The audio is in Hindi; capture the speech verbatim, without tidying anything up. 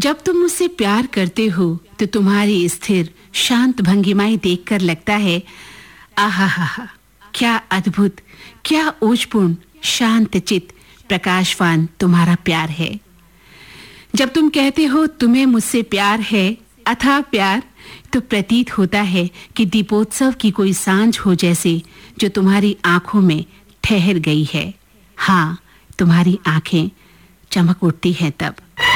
जब तुम मुझसे प्यार करते हो तो तुम्हारी स्थिर शांत भंगिमाएं देखकर लगता है आहा हा हा, क्या अद्भुत, क्या ओजपूर्ण, शांत चित्त, प्रकाशवान तुम्हारा प्यार है। जब तुम कहते हो तुम्हें मुझसे प्यार है, अथाह प्यार, तो प्रतीत होता है कि दीपोत्सव की कोई सांझ हो जैसे, जो तुम्हारी आंखों में ठहर गई है। हाँ, तुम्हारी आंखें चमक उठती हैं तब।